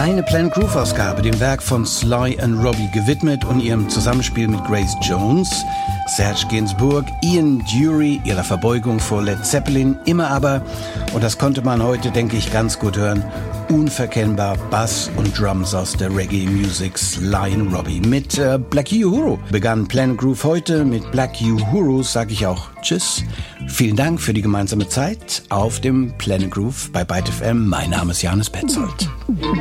Eine Planet Groove Ausgabe, dem Werk von Sly and Robbie gewidmet und ihrem Zusammenspiel mit Grace Jones, Serge Gainsbourg, Ian Dury, ihrer Verbeugung vor Led Zeppelin, immer aber, und das konnte man heute, denke ich, ganz gut hören, unverkennbar Bass und Drums aus der Reggae-Music Sly and Robbie. Mit Black Uhuru begann Planet Groove heute. Mit Black Uhuru sage ich auch Tschüss. Vielen Dank für die gemeinsame Zeit auf dem Planet Groove bei Byte FM. Mein Name ist Johannes Petzold.